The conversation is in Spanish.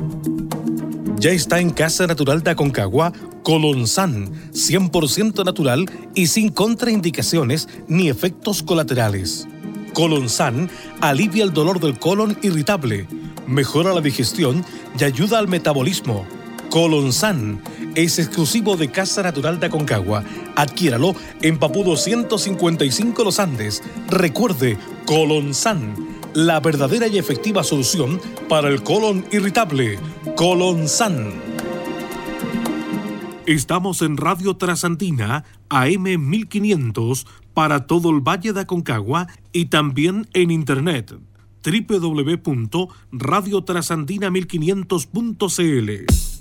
Ya está en Casa Natural de Aconcagua Colonsan, 100% natural y sin contraindicaciones ni efectos colaterales. Colonsan alivia el dolor del colon irritable, mejora la digestión y ayuda al metabolismo. Colonsan es exclusivo de Casa Natural de Aconcagua. Adquiéralo en Papudo 155 Los Andes. Recuerde, Colonsan, la verdadera y efectiva solución para el colon irritable. Colonsan. Estamos en Radio Trasandina, AM 1500, para todo el Valle de Aconcagua y también en internet www.radiotrasandina1500.cl.